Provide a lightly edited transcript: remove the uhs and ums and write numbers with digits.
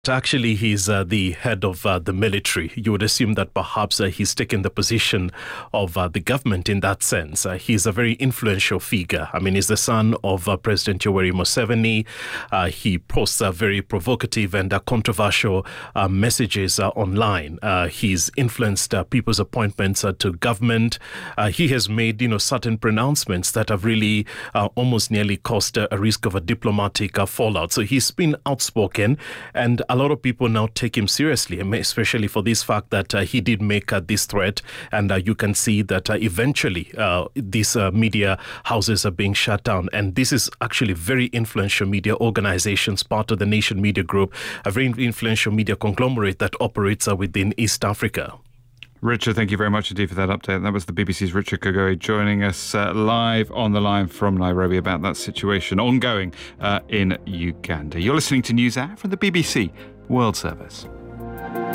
Actually, he's the head of the military. You would assume that perhaps he's taken the position of the government in that sense. He's a very influential figure. I mean, he's the son of President Yoweri Museveni. He posts very provocative and controversial messages online. He's influenced people's appointments to government. He has made, certain pronouncements that have really almost nearly caused a risk of a diplomatic fallout. So he's been outspoken, and a lot of people now take him seriously, especially for this fact that he did make this threat. And you can see that eventually these media houses are being shut down. And this is actually very influential media organizations, part of the Nation Media Group, a very influential media conglomerate that operates within East Africa. Richard, thank you very much indeed for that update. That was the BBC's Richard Kagoi joining us live on the line from Nairobi about that situation ongoing in Uganda. You're listening to NewsHour from the BBC World Service.